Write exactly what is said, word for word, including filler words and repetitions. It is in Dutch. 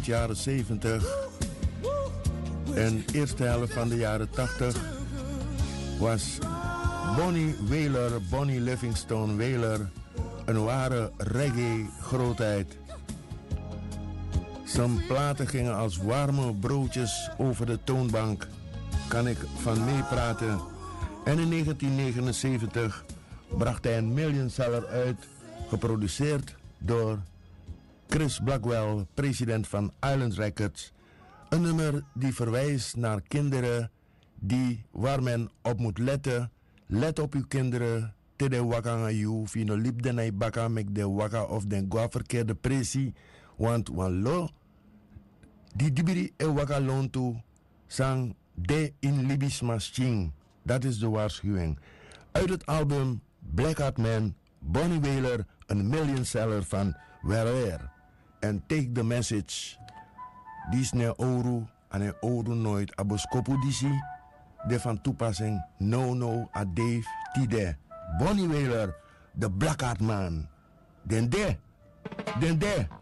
eind jaren zeventig en eerste helft van de jaren tachtig was Bonnie Wailer, Bonnie Livingstone Wailer, een ware reggae-grootheid. Zijn platen gingen als warme broodjes over de toonbank. Kan ik van meepraten. En in negentien negenenzeventig bracht hij een millionseller uit, geproduceerd door Chris Blackwell, president van Island Records. Een nummer die verwijst naar kinderen die, waar men op moet letten. Let op uw kinderen. Te de waka aan you. Fino lip de nai baka mek de waka of den gwa verkeerde pressie. Want wan lo die dibiri e waka loon toe sang de in Libis Masching. Dat is de waarschuwing. Uit het album Black Heart Man, Bonnie Wailer, een millionseller van Where En take the message. Dis ne oru, ane oru nooit aboskopu disi. De van toepassing, no no a Dave Tide. Bonnie Wailer, the Black Heart Man. Den de, den de.